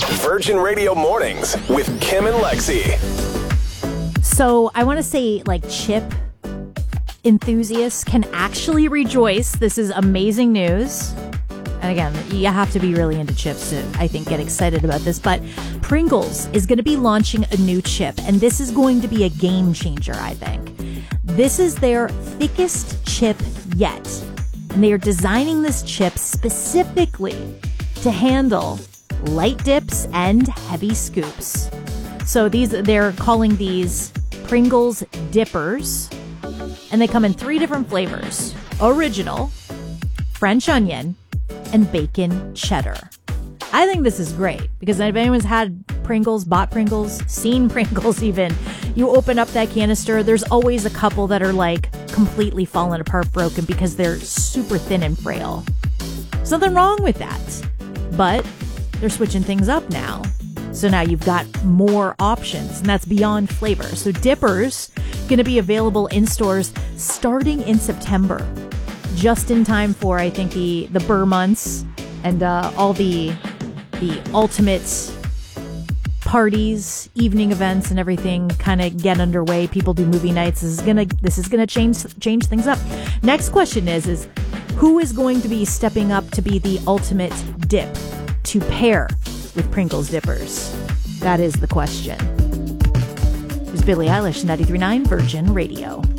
Virgin Radio Mornings with Kim and Lexi. So I want to say, like, chip enthusiasts can actually rejoice. This is amazing news. And again, you have to be really into chips to, I think, get excited about this. But Pringles is going to be launching a new chip, and this is going to be a game changer, I think. This is their thickest chip yet. And they are designing this chip specifically to handle light dips and heavy scoops. So they're calling these Pringles Dippers, and they come in 3 different flavors: original, French onion, and bacon cheddar. I think this is great because if anyone's had Pringles, bought Pringles, seen Pringles even, you open up that canister, there's always a couple that are like completely fallen apart, broken because they're super thin and frail. There's nothing wrong with that, but they're switching things up now. So now you've got more options, and that's beyond flavor. So Dippers going to be available in stores starting in September, just in time for, I think, the Burr months and all the ultimate parties, evening events, and everything kind of get underway. People do movie nights. This is gonna change things up. Next question is who is going to be stepping up to be the ultimate dip to pair with Pringles Dippers? That is the question. Here's Billie Eilish, 93.9 Virgin Radio.